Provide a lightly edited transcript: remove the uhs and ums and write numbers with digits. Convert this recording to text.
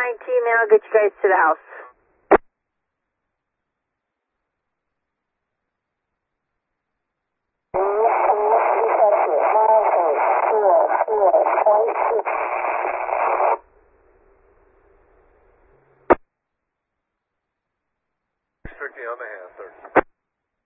19 now. Get you guys to the house.